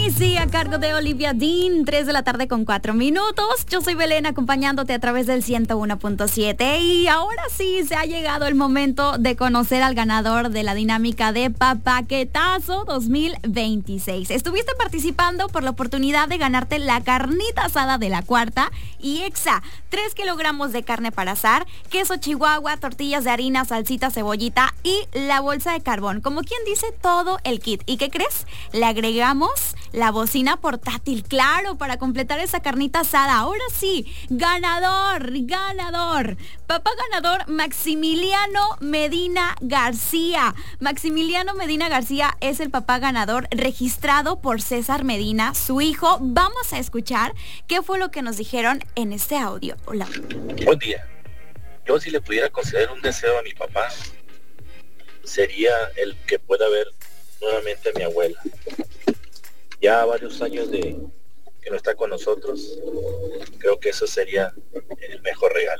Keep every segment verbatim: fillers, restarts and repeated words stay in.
Crazy a cargo de Olivia Dean, tres de la tarde con cuatro minutos. Yo soy Belén acompañándote a través del ciento uno punto siete y ahora sí se ha llegado el momento de conocer al ganador de la dinámica de Papaquetazo dos mil veintiséis. Estuviste participando por la oportunidad de ganarte la carnita asada de la Cuarta y Exa, tres kilogramos de carne para asar, queso chihuahua, tortillas de harina, salsita, cebollita y la bolsa de carbón. Como quien dice, todo el kit. ¿Y qué crees? Le agregamos la bocina portátil, claro, para completar esa carnita asada. Ahora sí, ganador, ganador. Papá ganador, Maximiliano Medina García. Maximiliano Medina García es el papá ganador registrado por César Medina, su hijo. Vamos a escuchar qué fue lo que nos dijeron en este audio. Hola. Buen día. Yo, si le pudiera conceder un deseo a mi papá, sería el que pueda ver nuevamente a mi abuela. Ya varios años de que no está con nosotros, creo que eso sería el mejor regalo.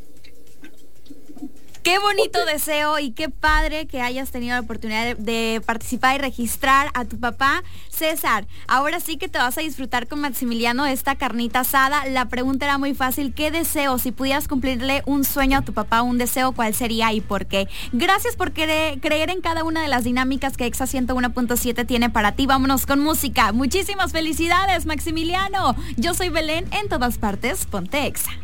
Qué bonito Okay. deseo y qué padre que hayas tenido la oportunidad de, de participar y registrar a tu papá. César, ahora sí que te vas a disfrutar con Maximiliano esta carnita asada. La pregunta era muy fácil. ¿Qué deseo? Si pudieras cumplirle un sueño a tu papá, un deseo, ¿cuál sería y por qué? Gracias por querer, creer en cada una de las dinámicas que Exa ciento uno punto siete tiene para ti. Vámonos con música. Muchísimas felicidades, Maximiliano. Yo soy Belén, en todas partes, ponte Exa.